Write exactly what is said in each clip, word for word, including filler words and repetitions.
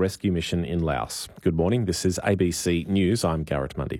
rescue mission in Laos. Good morning, this is A B C News. I'm Garrett Mundy.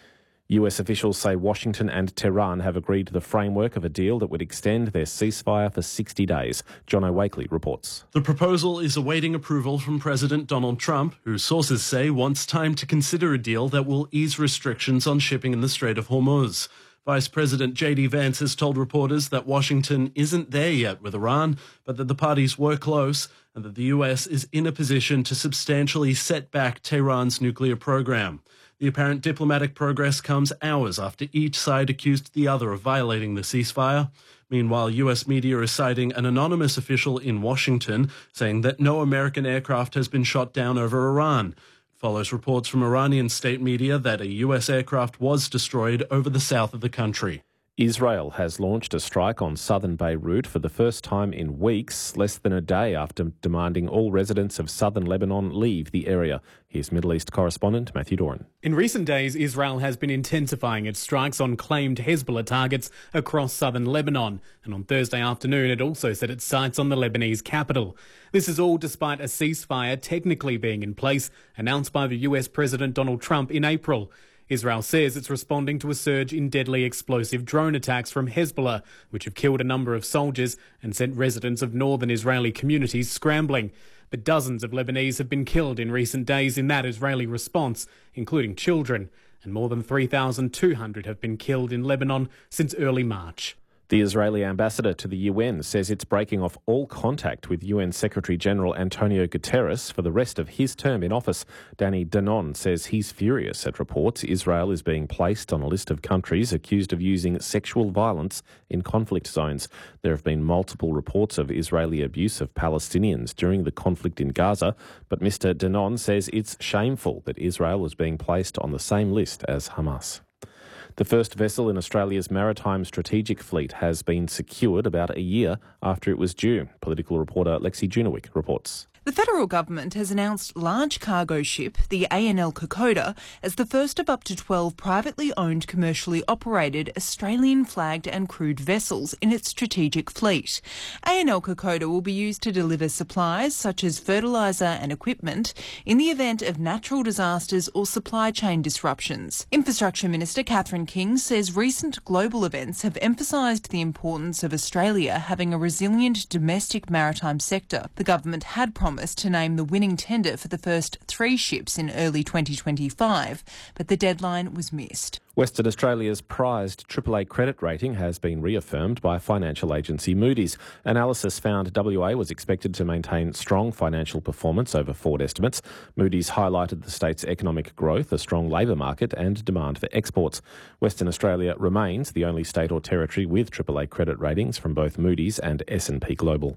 U S officials say Washington and Tehran have agreed to the framework of a deal that would extend their ceasefire for sixty days. Jono Wakely reports. The proposal is awaiting approval from President Donald Trump, who sources say wants time to consider a deal that will ease restrictions on shipping in the Strait of Hormuz. Vice President J D Vance has told reporters that Washington isn't there yet with Iran, but that the parties were close and that the U S is in a position to substantially set back Tehran's nuclear program. The apparent diplomatic progress comes hours after each side accused the other of violating the ceasefire. Meanwhile, U S media is citing an anonymous official in Washington saying that no American aircraft has been shot down over Iran. Follows reports from Iranian state media that a U S aircraft was destroyed over the south of the country. Israel has launched a strike on southern Beirut for the first time in weeks, less than a day after demanding all residents of southern Lebanon leave the area. Here's Middle East correspondent Matthew Doran. In recent days, Israel has been intensifying its strikes on claimed Hezbollah targets across southern Lebanon. And on Thursday afternoon, it also set its sights on the Lebanese capital. This is all despite a ceasefire technically being in place, announced by the U S President Donald Trump in April. Israel says it's responding to a surge in deadly explosive drone attacks from Hezbollah, which have killed a number of soldiers and sent residents of northern Israeli communities scrambling. But dozens of Lebanese have been killed in recent days in that Israeli response, including children, and more than three thousand two hundred have been killed in Lebanon since early March. The Israeli ambassador to the U N says it's breaking off all contact with U N Secretary-General Antonio Guterres for the rest of his term in office. Danny Danon says he's furious at reports Israel is being placed on a list of countries accused of using sexual violence in conflict zones. There have been multiple reports of Israeli abuse of Palestinians during the conflict in Gaza, but Mister Danon says it's shameful that Israel is being placed on the same list as Hamas. The first vessel in Australia's maritime strategic fleet has been secured about a year after it was due. Political reporter Lexi Junowick reports. The federal government has announced large cargo ship, the A N L Kokoda, as the first of up to twelve privately owned, commercially operated, Australian-flagged and crewed vessels in its strategic fleet. A N L Kokoda will be used to deliver supplies such as fertiliser and equipment in the event of natural disasters or supply chain disruptions. Infrastructure Minister Catherine King says recent global events have emphasised the importance of Australia having a resilient domestic maritime sector. The government had promised to name the winning tender for the first three ships in early twenty twenty-five, but the deadline was missed. Western Australia's prized triple A credit rating has been reaffirmed by financial agency Moody's. Analysis found W A was expected to maintain strong financial performance over forward estimates. Moody's highlighted the state's economic growth, a strong labour market and demand for exports. Western Australia remains the only state or territory with triple A credit ratings from both Moody's and S and P Global.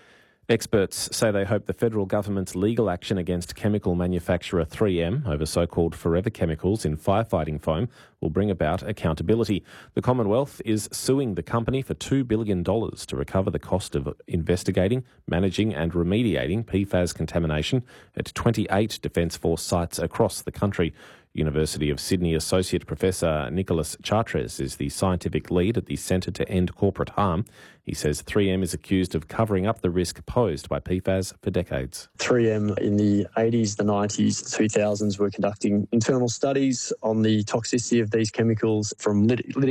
Experts say they hope the federal government's legal action against chemical manufacturer three M over so-called forever chemicals in firefighting foam will bring about accountability. The Commonwealth is suing the company for two billion dollars to recover the cost of investigating, managing and remediating P FAS contamination at twenty-eight Defence Force sites across the country. University of Sydney Associate Professor Nicholas Chartres is the scientific lead at the Centre to End Corporate Harm. He says three M is accused of covering up the risk posed by P FAS for decades. three M in the eighties, the nineties, the two thousands were conducting internal studies on the toxicity of these chemicals from lit-